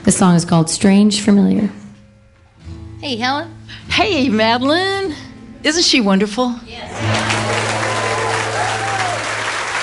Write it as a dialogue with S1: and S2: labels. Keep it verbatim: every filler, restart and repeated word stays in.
S1: The song is called Strange Familiar.
S2: Hey, Helen.
S3: Hey, Madeline. Isn't she wonderful?
S2: Yes.